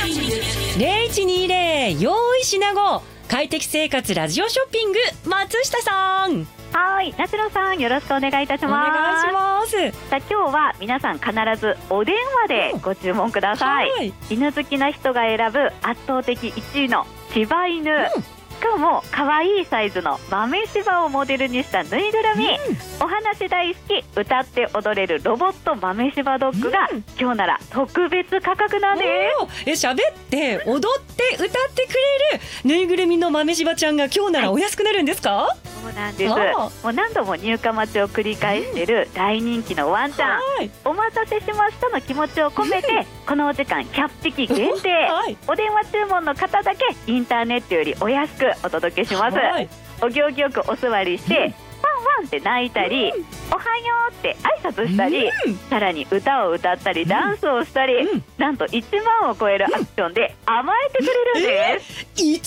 0120用意品語快適生活ラジオショッピング松下さん。 はい、夏野さんよろしくお願いいたします。 お願いします。 さあ今日は皆さん必ずお電話でご注文ください、 はい、 犬好きな人が選ぶ圧倒的1位の柴犬、しかも可愛いサイズの豆柴をモデルにしたぬいぐるみ、お話大好き歌って踊れるロボット豆柴ドッグが、今日なら特別価格なんです。 喋って踊って歌ってくれるぬいぐるみの豆柴ちゃんが今日ならお安くなるんですか？ そうなんです。もう何度も入荷待ちを繰り返している大人気のワンちゃん、お待たせしましたの気持ちを込めて、このお時間100匹限定、お電話注文の方だけインターネットよりお安くお届けします。お行儀よくお座りして、ワンワンって泣いたり、おはようって挨拶したり、さらに歌を歌ったりダンスをしたり、なんと1万を超えるアクションで甘えてくれるんです。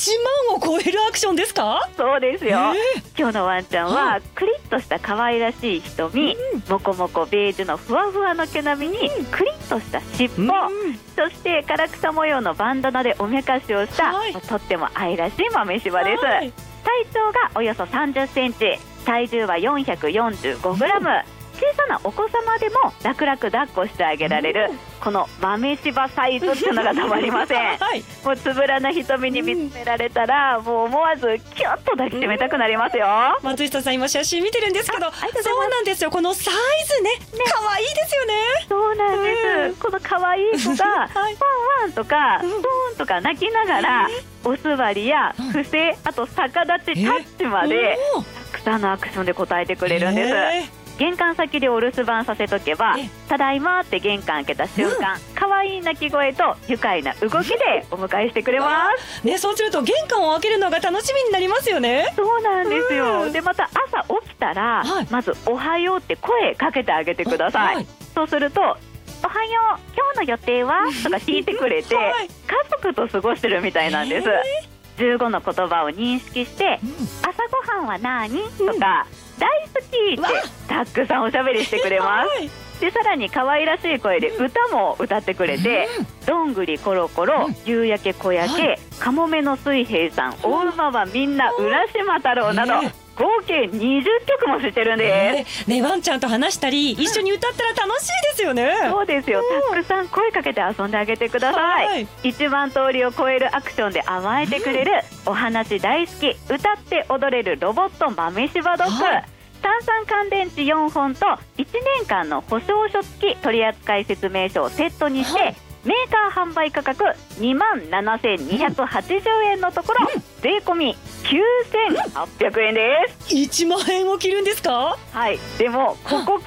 1万を超えるアクションですか？ そうですよ、今日のワンちゃんはクリッとした可愛らしい瞳、モコモコベージュのふわふわの毛並みにクリッとした尻尾、そして唐草模様のバンダナでおめかしをした、とっても愛らしい豆柴です。体長がおよそ30センチ、体重は445グラム、小さなお子様でも楽々抱っこしてあげられる、この豆柴サイズっていうのがたまりません、もうつぶらな瞳に見つめられたら、もう思わずキュッと抱きしめたくなりますよ。 松下さん今写真見てるんですけど、そうなんですよ、このサイズね、可愛いですよね。 そうなんです、この可愛い子がワンワンとかスーンとか泣きながら、お座りや伏せ、あと逆立ち、タッチまでたくさんのアクションで応えてくれるんです。玄関先でお留守番させとけば、ただいまって玄関開けた瞬間、可愛い鳴き声と愉快な動きでお迎えしてくれますね。そうすると玄関を開けるのが楽しみになりますよね。 そうなんですよ。でまた朝起きたら、まずおはようって声かけてあげてください。そうすると、おはよう、今日の予定はとか聞いてくれて、家族と過ごしてるみたいなんです。15の言葉を認識して、朝ごはんは何とか、大好きってたくさんおしゃべりしてくれます。でさらに可愛らしい声で歌も歌ってくれて、どんぐりころころ、夕焼け小焼け、かもめの水平さん、お馬はみんな、浦島太郎など、合計20曲も知ってるんです。 ワンちゃんと話したり一緒に歌ったら楽しいですよね。 そうですよ、たくさん声かけて遊んであげてください。1万通りを超えるアクションで甘えてくれる、お話大好き歌って踊れるロボット豆柴ドッグ、炭酸乾電池4本と1年間の保証書付き取扱説明書をセットにして、メーカー販売価格27,280円のところ、税込み9,800円です。 1万円を切るんですか？ はい、でもここか